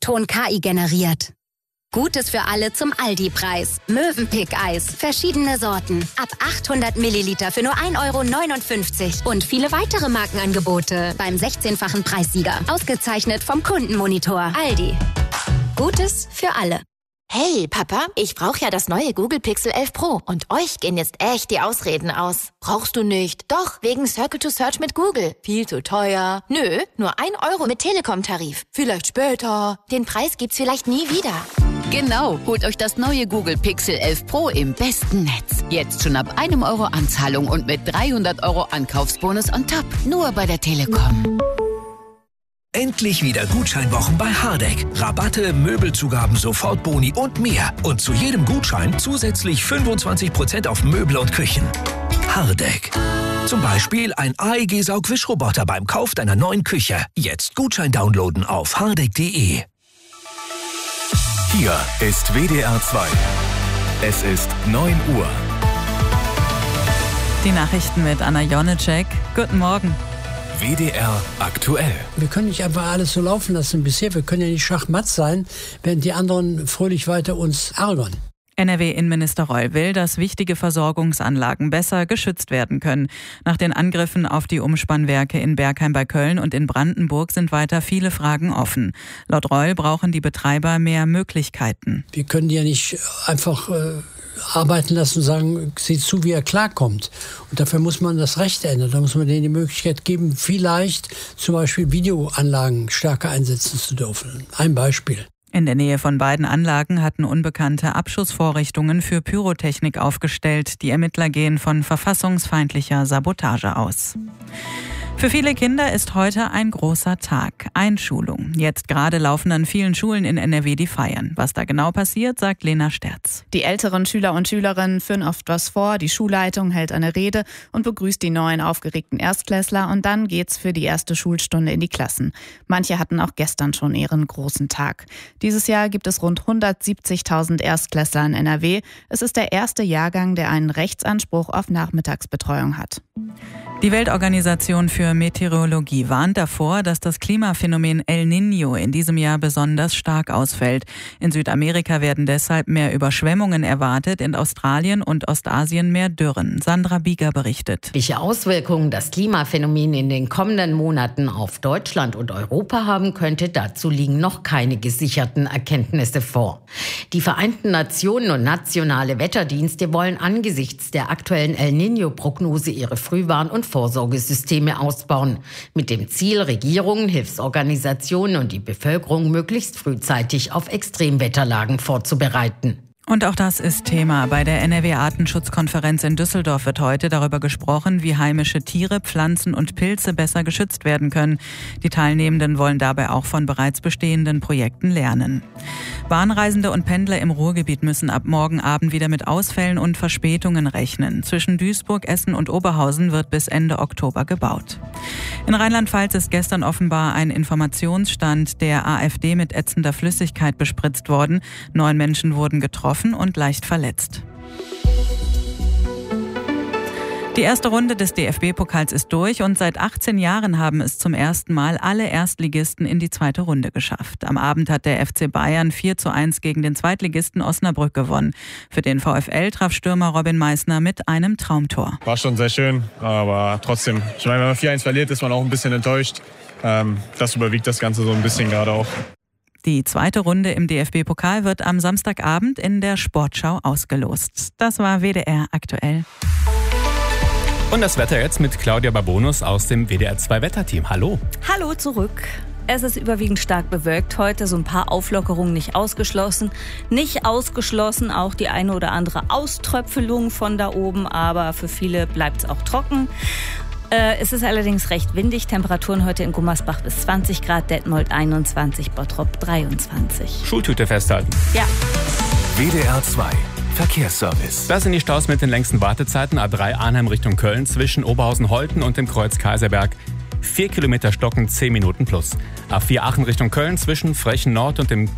Ton KI generiert. Gutes für alle zum Aldi-Preis. Mövenpick-Eis. Verschiedene Sorten. Ab 800 Milliliter für nur 1,59 € Und viele weitere Markenangebote beim 16-fachen Preissieger. Ausgezeichnet vom Kundenmonitor. Aldi. Gutes für alle. Hey, Papa, ich brauche ja das neue Google Pixel 11 Pro. Und euch gehen jetzt echt die Ausreden aus. Brauchst du nicht. Doch, wegen Circle to Search mit Google. Viel zu teuer. Nö, nur 1 € mit Telekom-Tarif. Vielleicht später. Den Preis gibt's vielleicht nie wieder. Genau, holt euch das neue Google Pixel 11 Pro im besten Netz. Jetzt schon ab 1 € Anzahlung und mit 300 € Ankaufsbonus on top. Nur bei der Telekom. Endlich wieder Gutscheinwochen bei Hardegg. Rabatte, Möbelzugaben, Sofortboni und mehr. Und zu jedem Gutschein zusätzlich 25% auf Möbel und Küchen. Hardegg. Zum Beispiel ein AEG-Saugwischroboter beim Kauf deiner neuen Küche. Jetzt Gutschein downloaden auf hardegg.de. Hier ist WDR 2. Es ist 9 Uhr. Die Nachrichten mit Anna Jonecek. Guten Morgen. WDR aktuell. Wir können nicht einfach alles so laufen lassen bisher. Wir können ja nicht schachmatt sein, während die anderen fröhlich weiter uns ärgern. NRW-Innenminister Reul will, dass wichtige Versorgungsanlagen besser geschützt werden können. Nach den Angriffen auf die Umspannwerke in Bergheim bei Köln und in Brandenburg sind weiter viele Fragen offen. Laut Reul brauchen die Betreiber mehr Möglichkeiten. Wir können die ja nicht einfach arbeiten lassen und sagen, seht zu, wie er klarkommt. Und dafür muss man das Recht ändern. Da muss man denen die Möglichkeit geben, vielleicht zum Beispiel Videoanlagen stärker einsetzen zu dürfen. Ein Beispiel. In der Nähe von beiden Anlagen hatten Unbekannte Abschussvorrichtungen für Pyrotechnik aufgestellt. Die Ermittler gehen von verfassungsfeindlicher Sabotage aus. Für viele Kinder ist heute ein großer Tag, Einschulung. Jetzt gerade laufen an vielen Schulen in NRW die Feiern. Was da genau passiert, sagt Lena Sterz. Die älteren Schüler und Schülerinnen führen oft was vor, die Schulleitung hält eine Rede und begrüßt die neuen aufgeregten Erstklässler und dann geht's für die erste Schulstunde in die Klassen. Manche hatten auch gestern schon ihren großen Tag. Dieses Jahr gibt es rund 170.000 Erstklässler in NRW. Es ist der erste Jahrgang, der einen Rechtsanspruch auf Nachmittagsbetreuung hat. Die Weltorganisation für Meteorologie warnt davor, dass das Klimaphänomen El Niño in diesem Jahr besonders stark ausfällt. In Südamerika werden deshalb mehr Überschwemmungen erwartet, in Australien und Ostasien mehr Dürren. Sandra Bieger berichtet. Welche Auswirkungen das Klimaphänomen in den kommenden Monaten auf Deutschland und Europa haben könnte, dazu liegen noch keine gesicherten Erkenntnisse vor. Die Vereinten Nationen und nationale Wetterdienste wollen angesichts der aktuellen El Niño-Prognose ihre Frühwarn- und Vorsorgesysteme ausbauen, mit dem Ziel, Regierungen, Hilfsorganisationen und die Bevölkerung möglichst frühzeitig auf Extremwetterlagen vorzubereiten. Und auch das ist Thema. Bei der NRW-Artenschutzkonferenz in Düsseldorf wird heute darüber gesprochen, wie heimische Tiere, Pflanzen und Pilze besser geschützt werden können. Die Teilnehmenden wollen dabei auch von bereits bestehenden Projekten lernen. Bahnreisende und Pendler im Ruhrgebiet müssen ab morgen Abend wieder mit Ausfällen und Verspätungen rechnen. Zwischen Duisburg, Essen und Oberhausen wird bis Ende Oktober gebaut. In Rheinland-Pfalz ist gestern offenbar ein Informationsstand der AfD mit ätzender Flüssigkeit bespritzt worden. 9 Menschen wurden getroffen und leicht verletzt. Die erste Runde des DFB-Pokals ist durch und seit 18 Jahren haben es zum ersten Mal alle Erstligisten in die zweite Runde geschafft. Am Abend hat der FC Bayern 4:1 gegen den Zweitligisten Osnabrück gewonnen. Für den VfL traf Stürmer Robin Meissner mit einem Traumtor. War schon sehr schön, aber trotzdem, ich meine, wenn man 4:1 verliert, ist man auch ein bisschen enttäuscht. Das überwiegt das Ganze so ein bisschen gerade auch. Die zweite Runde im DFB-Pokal wird am Samstagabend in der Sportschau ausgelost. Das war WDR aktuell. Und das Wetter jetzt mit Claudia Babonus aus dem WDR 2 Wetterteam. Hallo. Hallo zurück. Es ist überwiegend stark bewölkt heute, so ein paar Auflockerungen nicht ausgeschlossen. Nicht ausgeschlossen auch die eine oder andere Auströpfelung von da oben, aber für viele bleibt es auch trocken. Es ist allerdings recht windig. Temperaturen heute in Gummersbach bis 20 Grad, Detmold 21, Bottrop 23. Schultüte festhalten. Ja. WDR 2 Verkehrsservice. Das sind die Staus mit den längsten Wartezeiten. A3 Arnhem Richtung Köln zwischen Oberhausen-Holten und dem Kreuz Kaiserberg. 4 Kilometer Stocken, 10 Minuten plus. A4 Aachen Richtung Köln zwischen Frechen Nord und dem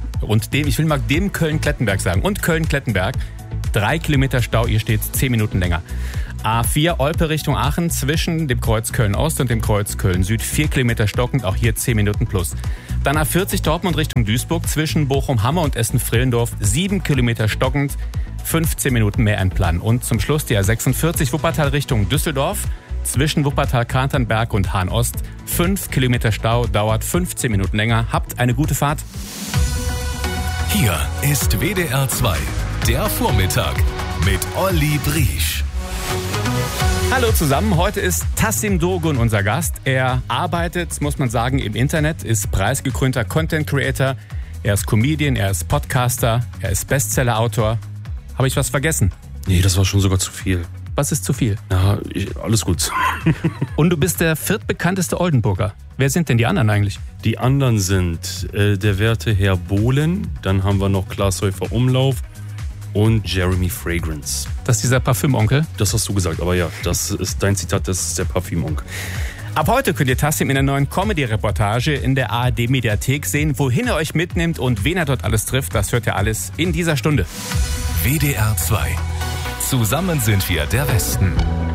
Köln-Klettenberg sagen. Und Köln-Klettenberg. 3 Kilometer Stau, ihr steht 10 Minuten länger. A4 Olpe Richtung Aachen zwischen dem Kreuz Köln-Ost und dem Kreuz Köln-Süd 4 Kilometer stockend, auch hier 10 Minuten plus. Dann A40 Dortmund Richtung Duisburg zwischen Bochum-Hammer und Essen-Frillendorf 7 Kilometer stockend, 15 Minuten mehr einplanen. Und zum Schluss die A46 Wuppertal Richtung Düsseldorf zwischen Wuppertal-Katernberg und Hahn-Ost 5 Kilometer Stau, dauert 15 Minuten länger. Habt eine gute Fahrt. Hier ist WDR 2, der Vormittag mit Olli Briesch. Hallo zusammen, heute ist Tassim Dogun unser Gast. Er arbeitet, muss man sagen, im Internet, ist preisgekrönter Content Creator. Er ist Comedian, er ist Podcaster, er ist Bestseller-Autor. Habe ich was vergessen? Nee, das war schon sogar zu viel. Was ist zu viel? Ja, alles gut. Und du bist der viertbekannteste Oldenburger. Wer sind denn die anderen eigentlich? Die anderen sind der werte Herr Bohlen, dann haben wir noch Klaas Häufer Umlauf und Jeremy Fragrance. Das ist dieser Parfümonkel? Das hast du gesagt, aber ja, das ist dein Zitat, das ist der Parfümonkel. Ab heute könnt ihr Tassim in der neuen Comedy-Reportage in der ARD-Mediathek sehen. Wohin er euch mitnimmt und wen er dort alles trifft, das hört ihr alles in dieser Stunde. WDR 2. Zusammen sind wir der Westen.